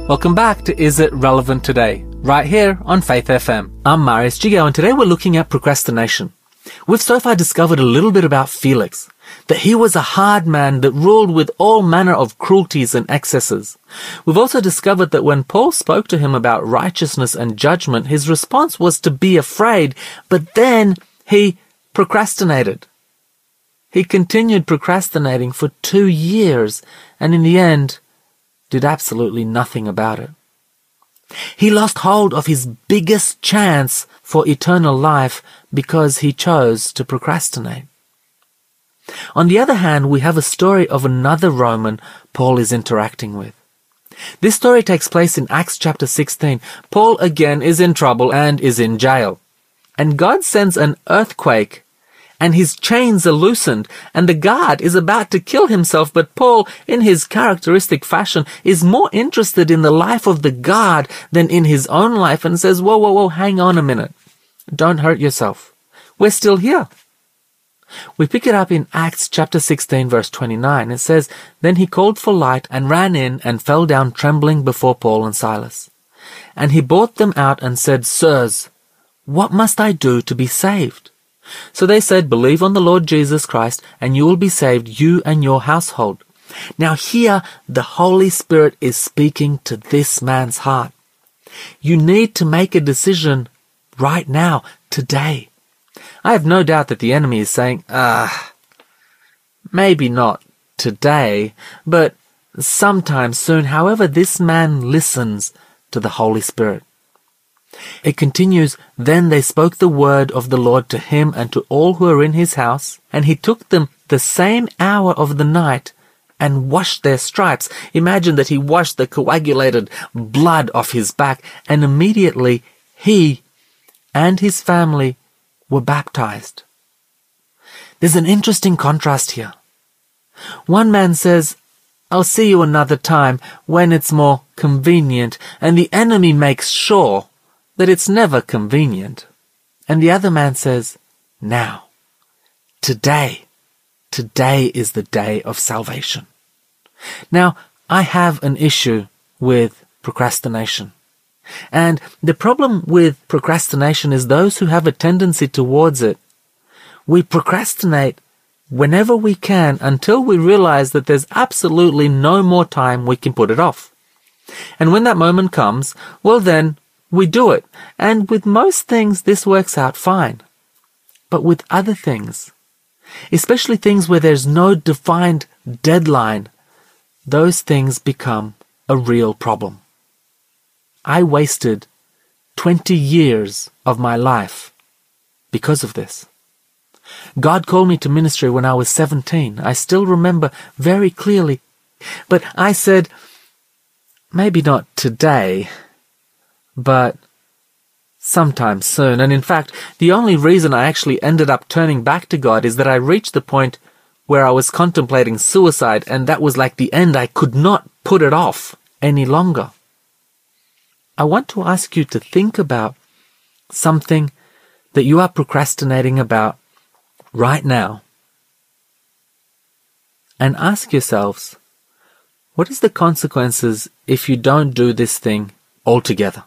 Welcome back to Is It Relevant Today, right here on Faith FM. I'm Marius Gigo, and today we're looking at procrastination. We've so far discovered a little bit about Felix, that he was a hard man that ruled with all manner of cruelties and excesses. We've also discovered that when Paul spoke to him about righteousness and judgment, his response was to be afraid, but then he procrastinated. He continued procrastinating for 2 years, and in the end, did absolutely nothing about it. He lost hold of his biggest chance for eternal life because he chose to procrastinate. On the other hand, we have a story of another Roman Paul is interacting with. This story takes place in Acts chapter 16. Paul again is in trouble and is in jail. And God sends an earthquake, and his chains are loosened, and the guard is about to kill himself, but Paul, in his characteristic fashion, is more interested in the life of the guard than in his own life, and says, whoa, hang on a minute. Don't hurt yourself. We're still here. We pick it up in Acts chapter 16, verse 29. It says, "Then he called for light and ran in and fell down trembling before Paul and Silas. And he brought them out and said, 'Sirs, what must I do to be saved?' So they said, 'Believe on the Lord Jesus Christ, and you will be saved, you and your household.'" Now here, the Holy Spirit is speaking to this man's heart. You need to make a decision right now, today. I have no doubt that the enemy is saying, maybe not today, but sometime soon. However, this man listens to the Holy Spirit. It continues, "Then they spoke the word of the Lord to him and to all who are in his house, and he took them the same hour of the night and washed their stripes." Imagine that he washed the coagulated blood off his back, and immediately he and his family were baptized. There's an interesting contrast here. One man says, "I'll see you another time when it's more convenient," and the enemy makes sure that it's never convenient. And the other man says, "Now, today is the day of salvation." Now, I have an issue with procrastination. And the problem with procrastination is those who have a tendency towards it. We procrastinate whenever we can until we realize that there's absolutely no more time we can put it off. And when that moment comes, well then, we do it. And with most things, this works out fine. But with other things, especially things where there's no defined deadline, those things become a real problem. I wasted 20 years of my life because of this. God called me to ministry when I was 17. I still remember very clearly. But I said, maybe not today, but sometime soon. And in fact, the only reason I actually ended up turning back to God is that I reached the point where I was contemplating suicide, and that was like the end. I could not put it off any longer. I want to ask you to think about something that you are procrastinating about right now, and ask yourselves, what is the consequences if you don't do this thing altogether?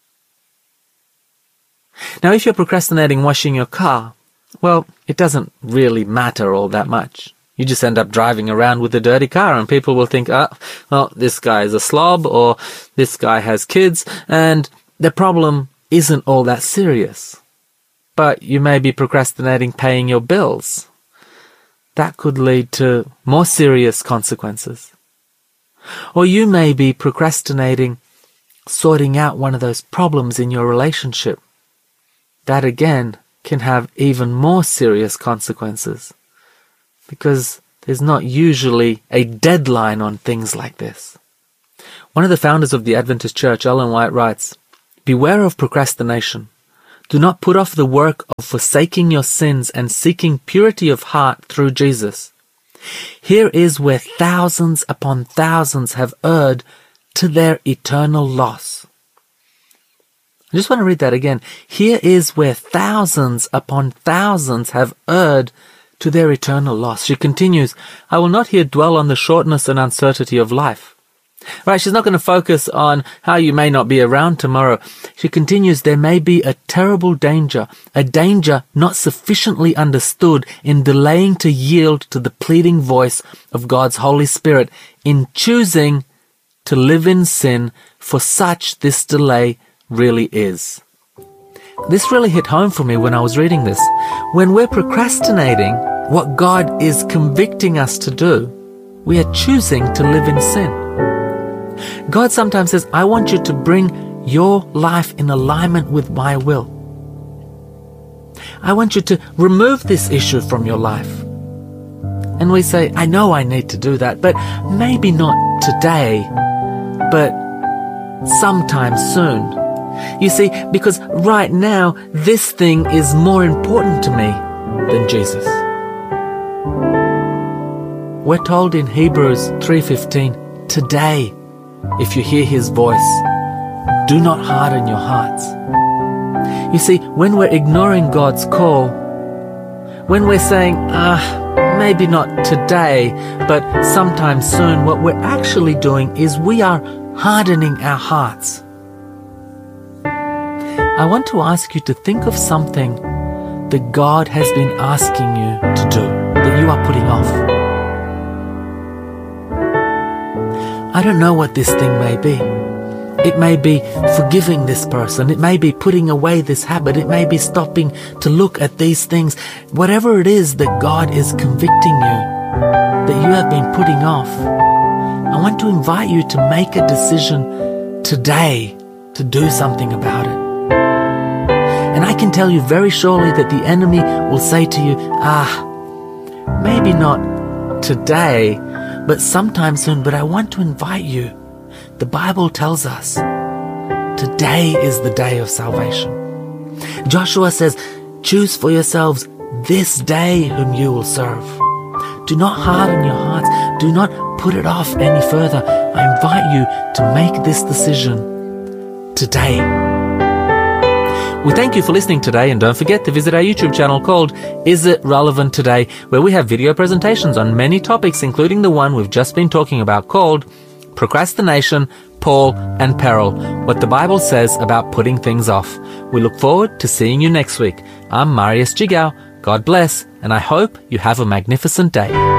Now, if you're procrastinating washing your car, well, it doesn't really matter all that much. You just end up driving around with a dirty car, and people will think, well, this guy is a slob, or this guy has kids, and the problem isn't all that serious. But you may be procrastinating paying your bills. That could lead to more serious consequences. Or you may be procrastinating sorting out one of those problems in your relationship. That again can have even more serious consequences, because there's not usually a deadline on things like this. One of the founders of the Adventist Church, Ellen White, writes, "Beware of procrastination. Do not put off the work of forsaking your sins and seeking purity of heart through Jesus. Here is where thousands upon thousands have erred to their eternal loss." I just want to read that again. Here is where thousands upon thousands have erred to their eternal loss. She continues, "I will not here dwell on the shortness and uncertainty of life. Right, she's not going to focus on how you may not be around tomorrow. She continues, there may be a terrible danger, a danger not sufficiently understood in delaying to yield to the pleading voice of God's Holy Spirit in choosing to live in sin, for such this delay really is. This really hit home for me when I was reading this. When we're procrastinating what God is convicting us to do, we are choosing to live in sin. God sometimes says, I want you to bring your life in alignment with my will. I want you to remove this issue from your life. And we say, I know I need to do that, but maybe not today, but sometime soon. You see, because right now, this thing is more important to me than Jesus. We're told in Hebrews 3:15, today, if you hear his voice, do not harden your hearts. You see, when we're ignoring God's call, when we're saying, maybe not today, but sometime soon, what we're actually doing is we are hardening our hearts. I want to ask you to think of something that God has been asking you to do, that you are putting off. I don't know what this thing may be. It may be forgiving this person. It may be putting away this habit. It may be stopping to look at these things. Whatever it is that God is convicting you, that you have been putting off, I want to invite you to make a decision today to do something about it. And I can tell you very surely that the enemy will say to you, maybe not today, but sometime soon. But I want to invite you. The Bible tells us today is the day of salvation. Joshua says, choose for yourselves this day whom you will serve. Do not harden your hearts. Do not put it off any further. I invite you to make this decision today. We thank you for listening today, and don't forget to visit our YouTube channel called Is It Relevant Today, where we have video presentations on many topics, including the one we've just been talking about called Procrastination, Paul and Peril, what the Bible says about putting things off. We look forward to seeing you next week. I'm Marius Jigao. God bless, and I hope you have a magnificent day.